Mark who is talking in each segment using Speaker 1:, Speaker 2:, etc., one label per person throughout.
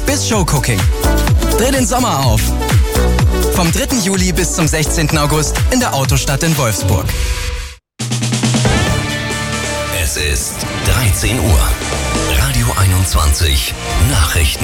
Speaker 1: bis Showcooking. Dreh den Sommer auf. Vom 3. Juli bis zum 16. August in der Autostadt in Wolfsburg.
Speaker 2: Es ist 13 Uhr. Radio 21 Nachrichten.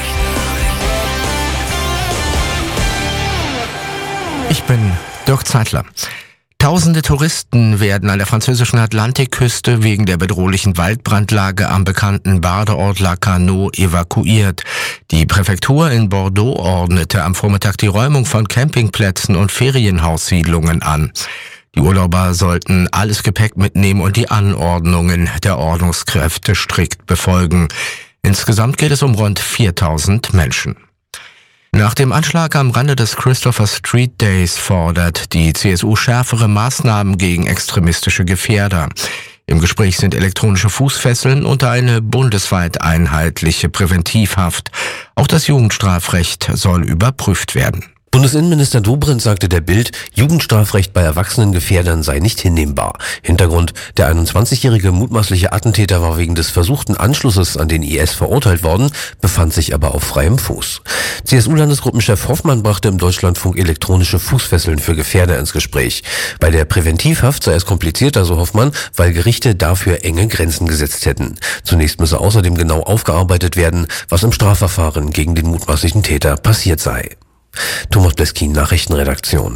Speaker 3: Ich bin Dirk Zeitler. Tausende Touristen werden an der französischen Atlantikküste wegen der bedrohlichen Waldbrandlage am bekannten Badeort Lacanau evakuiert. Die Präfektur in Bordeaux ordnete am Vormittag die Räumung von Campingplätzen und Ferienhaussiedlungen an. Die Urlauber sollten alles Gepäck mitnehmen und die Anordnungen der Ordnungskräfte strikt befolgen. Insgesamt geht es um rund 4000 Menschen. Nach dem Anschlag am Rande des Christopher Street Days fordert die CSU schärfere Maßnahmen gegen extremistische Gefährder. Im Gespräch sind elektronische Fußfesseln und eine bundesweit einheitliche Präventivhaft. Auch das Jugendstrafrecht soll überprüft werden.
Speaker 4: Bundesinnenminister Dobrindt sagte der Bild, Jugendstrafrecht bei erwachsenen Gefährdern sei nicht hinnehmbar. Hintergrund: Der 21-jährige mutmaßliche Attentäter war wegen des versuchten Anschlusses an den IS verurteilt worden, befand sich aber auf freiem Fuß. CSU-Landesgruppenchef Hoffmann brachte im Deutschlandfunk elektronische Fußfesseln für Gefährder ins Gespräch. Bei der Präventivhaft sei es komplizierter, so Hoffmann, weil Gerichte dafür enge Grenzen gesetzt hätten. Zunächst müsse außerdem genau aufgearbeitet werden, was im Strafverfahren gegen den mutmaßlichen Täter passiert sei. Thomas Bleskin, Nachrichtenredaktion.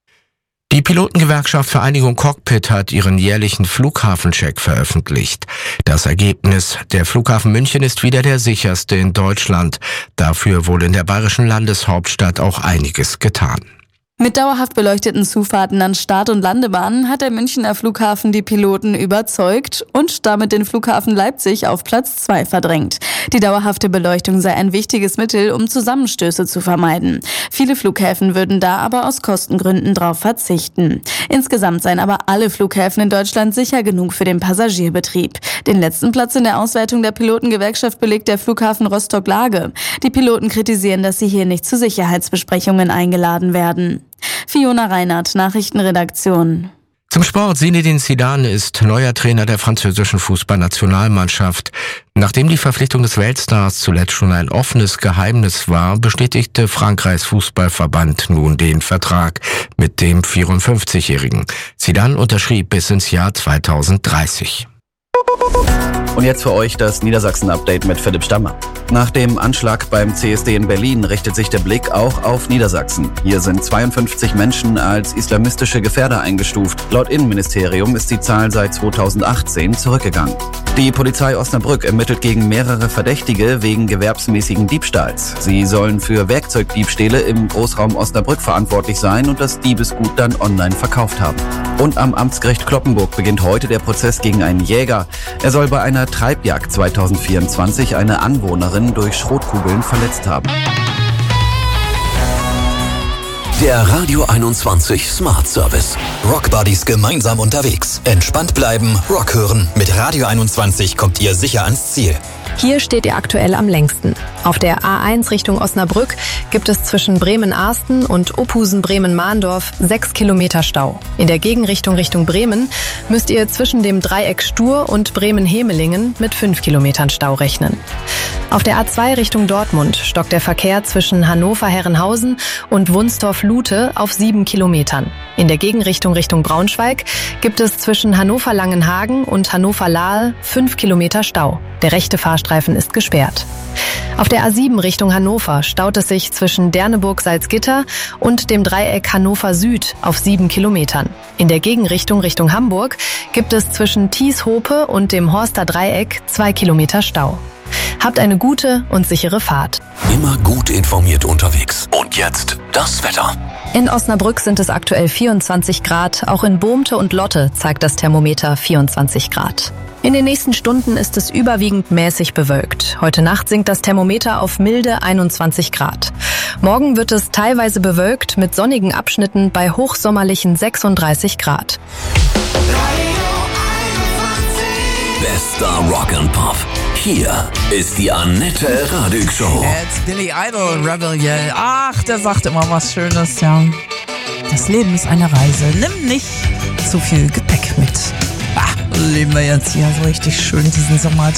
Speaker 3: Die Pilotengewerkschaft Vereinigung Cockpit hat ihren jährlichen Flughafencheck veröffentlicht. Das Ergebnis: Der Flughafen München ist wieder der sicherste in Deutschland. Dafür wurde in der bayerischen Landeshauptstadt auch einiges getan.
Speaker 5: Mit dauerhaft beleuchteten Zufahrten an Start- und Landebahnen hat der Münchner Flughafen die Piloten überzeugt und damit den Flughafen Leipzig auf Platz 2 verdrängt. Die dauerhafte Beleuchtung sei ein wichtiges Mittel, um Zusammenstöße zu vermeiden. Viele Flughäfen würden da aber aus Kostengründen drauf verzichten. Insgesamt seien aber alle Flughäfen in Deutschland sicher genug für den Passagierbetrieb. Den letzten Platz in der Auswertung der Pilotengewerkschaft belegt der Flughafen Rostock-Lage. Die Piloten kritisieren, dass sie hier nicht zu Sicherheitsbesprechungen eingeladen werden. Fiona Reinhardt, Nachrichtenredaktion.
Speaker 3: Zum Sport: Zinedine Zidane ist neuer Trainer der französischen Fußballnationalmannschaft. Nachdem die Verpflichtung des Weltstars zuletzt schon ein offenes Geheimnis war, bestätigte Frankreichs Fußballverband nun den Vertrag mit dem 54-Jährigen. Zidane unterschrieb bis ins Jahr 2030.
Speaker 6: Und jetzt für euch das Niedersachsen-Update mit Philipp Stammer. Nach dem Anschlag beim CSD in Berlin richtet sich der Blick auch auf Niedersachsen. Hier sind 52 Menschen als islamistische Gefährder eingestuft. Laut Innenministerium ist die Zahl seit 2018 zurückgegangen. Die Polizei Osnabrück ermittelt gegen mehrere Verdächtige wegen gewerbsmäßigen Diebstahls. Sie sollen für Werkzeugdiebstähle im Großraum Osnabrück verantwortlich sein und das Diebesgut dann online verkauft haben. Und am Amtsgericht Cloppenburg beginnt heute der Prozess gegen einen Jäger. Er soll bei einer Treibjagd 2024 eine Anwohnerin durch Schrotkugeln verletzt haben.
Speaker 2: Der Radio 21 Smart Service. Rock Buddies gemeinsam unterwegs. Entspannt bleiben, Rock hören. Mit Radio 21 kommt ihr sicher ans Ziel.
Speaker 7: Hier steht ihr aktuell am längsten. Auf der A1 Richtung Osnabrück gibt es zwischen Bremen-Arsten und Opusen-Bremen-Mahndorf 6 Kilometer Stau. In der Gegenrichtung Richtung Bremen müsst ihr zwischen dem Dreieck Stur und Bremen-Hemelingen mit 5 Kilometern Stau rechnen. Auf der A2 Richtung Dortmund stockt der Verkehr zwischen Hannover-Herrenhausen und Wunstorf-Lute auf 7 Kilometern. In der Gegenrichtung Richtung Braunschweig gibt es zwischen Hannover-Langenhagen und Hannover-Lahl 5 Kilometer Stau. Der rechte Fahrstreifen ist gesperrt. Auf der A7 Richtung Hannover staut es sich zwischen Derneburg-Salzgitter und dem Dreieck Hannover Süd auf 7 Kilometern. In der Gegenrichtung Richtung Hamburg gibt es zwischen Thies-Hope und dem Horster Dreieck 2 Kilometer Stau. Habt eine gute und sichere Fahrt.
Speaker 2: Immer gut informiert unterwegs. Und jetzt das Wetter.
Speaker 7: In Osnabrück sind es aktuell 24 Grad. Auch in Bohmte und Lotte zeigt das Thermometer 24 Grad. In den nächsten Stunden ist es überwiegend mäßig bewölkt. Heute Nacht sinkt das Thermometer auf milde 21 Grad. Morgen wird es teilweise bewölkt mit sonnigen Abschnitten bei hochsommerlichen 36 Grad.
Speaker 2: Bester Rock and Pop. Hier ist die Annette Radig Show.
Speaker 8: Jetzt Billy Idol, Rebellion. Ach, der sagt immer was Schönes, ja. Das Leben ist eine Reise. Nimm nicht zu viel Gepäck mit. Leben wir jetzt hier so richtig schön diesen Sommer.